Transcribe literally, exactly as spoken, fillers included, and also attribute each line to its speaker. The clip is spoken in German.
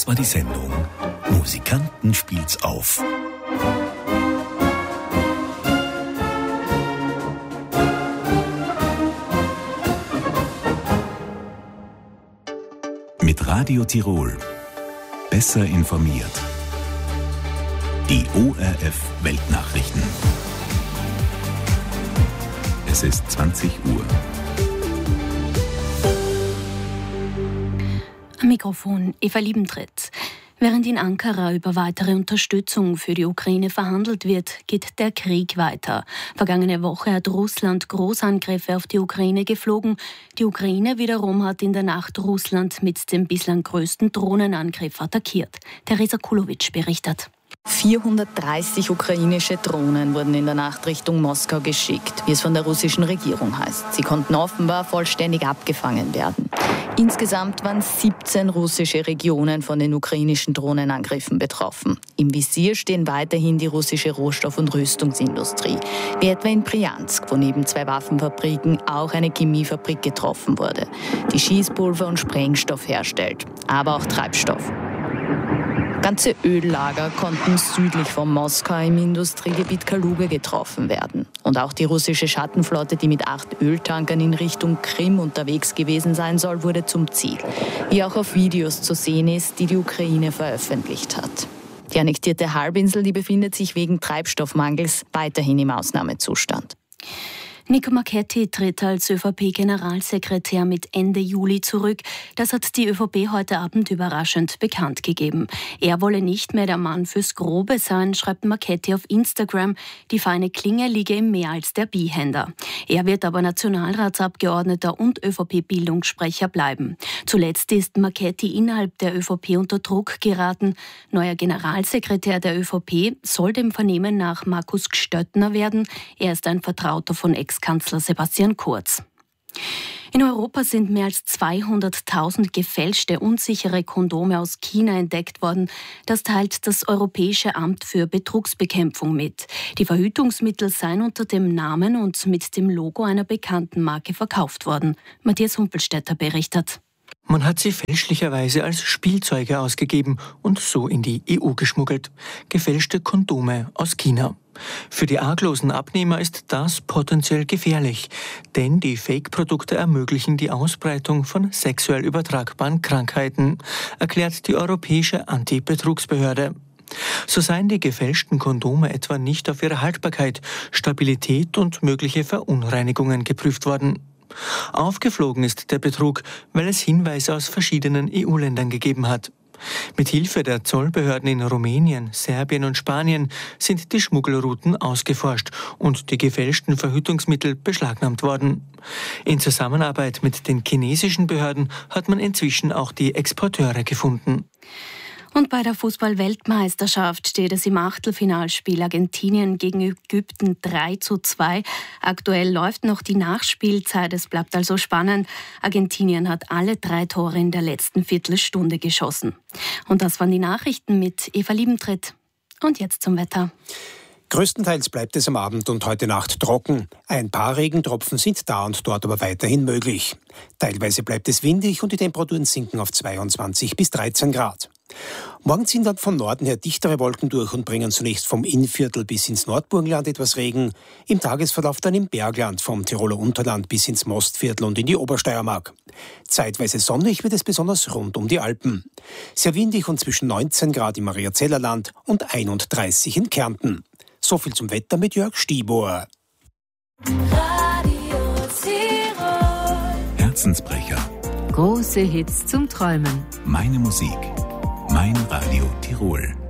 Speaker 1: Das war die Sendung Musikanten spielt's auf. Mit Radio Tirol. Besser informiert. Die O R F Weltnachrichten. Es ist zwanzig Uhr.
Speaker 2: Am Mikrofon Eva Liebentritt. Während in Ankara über weitere Unterstützung für die Ukraine verhandelt wird, geht der Krieg weiter. Vergangene Woche hat Russland Großangriffe auf die Ukraine geflogen. Die Ukraine wiederum hat in der Nacht Russland mit dem bislang größten Drohnenangriff attackiert. Teresa Kulowitsch berichtet.
Speaker 3: vierhundertdreißig ukrainische Drohnen wurden in der Nacht Richtung Moskau geschickt, wie es von der russischen Regierung heißt. Sie konnten offenbar vollständig abgefangen werden. Insgesamt waren siebzehn russische Regionen von den ukrainischen Drohnenangriffen betroffen. Im Visier stehen weiterhin die russische Rohstoff- und Rüstungsindustrie, wie etwa in Bryansk, wo neben zwei Waffenfabriken auch eine Chemiefabrik getroffen wurde, die Schießpulver und Sprengstoff herstellt, aber auch Treibstoff. Ganze Öllager konnten südlich von Moskau im Industriegebiet Kaluga getroffen werden. Und auch die russische Schattenflotte, die mit acht Öltankern in Richtung Krim unterwegs gewesen sein soll, wurde zum Ziel. Wie auch auf Videos zu sehen ist, die die Ukraine veröffentlicht hat. Die annektierte Halbinsel, die befindet sich wegen Treibstoffmangels weiterhin im Ausnahmezustand.
Speaker 2: Nico Marchetti tritt als ÖVP-Generalsekretär mit Ende Juli zurück. Das hat die ÖVP heute Abend überraschend bekannt gegeben. Er wolle nicht mehr der Mann fürs Grobe sein, schreibt Marchetti auf Instagram. Die feine Klinge liege ihm mehr als der Bihänder. Er wird aber Nationalratsabgeordneter und ÖVP-Bildungssprecher bleiben. Zuletzt ist Marchetti innerhalb der ÖVP unter Druck geraten. Neuer Generalsekretär der ÖVP soll dem Vernehmen nach Markus Gstöttner werden. Er ist ein Vertrauter von Ex Kanzler Sebastian Kurz. In Europa sind mehr als zweihunderttausend gefälschte, unsichere Kondome aus China entdeckt worden. Das teilt das Europäische Amt für Betrugsbekämpfung mit. Die Verhütungsmittel seien unter dem Namen und mit dem Logo einer bekannten Marke verkauft worden. Matthias Humpelstädter berichtet.
Speaker 4: Man hat sie fälschlicherweise als Spielzeuge ausgegeben und so in die E U geschmuggelt. Gefälschte Kondome aus China. Für die arglosen Abnehmer ist das potenziell gefährlich, denn die Fake-Produkte ermöglichen die Ausbreitung von sexuell übertragbaren Krankheiten, erklärt die Europäische Anti-Betrugsbehörde. So seien die gefälschten Kondome etwa nicht auf ihre Haltbarkeit, Stabilität und mögliche Verunreinigungen geprüft worden. Aufgeflogen ist der Betrug, weil es Hinweise aus verschiedenen E U-Ländern gegeben hat. Mit Hilfe der Zollbehörden in Rumänien, Serbien und Spanien sind die Schmuggelrouten ausgeforscht und die gefälschten Verhütungsmittel beschlagnahmt worden. In Zusammenarbeit mit den chinesischen Behörden hat man inzwischen auch die Exporteure gefunden.
Speaker 2: Und bei der Fußball-Weltmeisterschaft steht es im Achtelfinalspiel Argentinien gegen Ägypten drei zu zwei. Aktuell läuft noch die Nachspielzeit, es bleibt also spannend. Argentinien hat alle drei Tore in der letzten Viertelstunde geschossen. Und das waren die Nachrichten mit Eva Liebentritt. Und jetzt zum Wetter.
Speaker 5: Größtenteils bleibt es am Abend und heute Nacht trocken. Ein paar Regentropfen sind da und dort aber weiterhin möglich. Teilweise bleibt es windig und die Temperaturen sinken auf zweiundzwanzig bis dreizehn Grad. Morgen ziehen dann von Norden her dichtere Wolken durch und bringen zunächst vom Innviertel bis ins Nordburgenland etwas Regen. Im Tagesverlauf dann im Bergland vom Tiroler Unterland bis ins Mostviertel und in die Obersteiermark. Zeitweise sonnig wird es besonders rund um die Alpen. Sehr windig und zwischen neunzehn Grad im Mariazellerland und einunddreißig in Kärnten. So viel zum Wetter mit Jörg Stiebohr.
Speaker 6: Radio Tirol.
Speaker 1: Herzensbrecher.
Speaker 7: Große Hits zum Träumen.
Speaker 1: Meine Musik. Mein Radio Tirol.